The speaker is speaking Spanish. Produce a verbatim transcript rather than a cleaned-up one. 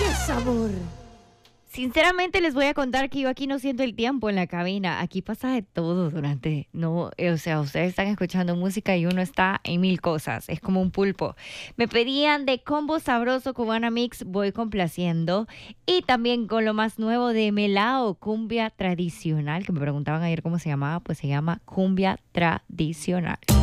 sabor! Sinceramente les voy a contar que yo aquí no siento el tiempo en la cabina. Aquí pasa de todo durante, no, eh, o sea, ustedes están escuchando música y uno está en mil cosas. Es como un pulpo. Me pedían de Combo Sabroso Cubana Mix, voy complaciendo. Y también con lo más nuevo de Melao, cumbia tradicional, que me preguntaban ayer cómo se llamaba, pues se llama cumbia tradicional.